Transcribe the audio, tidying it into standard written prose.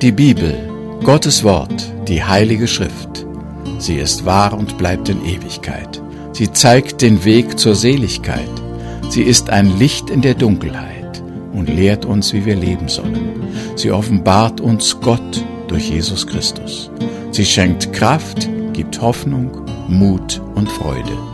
Die Bibel, Gottes Wort, die Heilige Schrift. Sie ist wahr und bleibt in Ewigkeit. Sie zeigt den Weg zur Seligkeit. Sie ist ein Licht in der Dunkelheit und lehrt uns, wie wir leben sollen. Sie offenbart uns Gott durch Jesus Christus. Sie schenkt Kraft, gibt Hoffnung, Mut und Freude.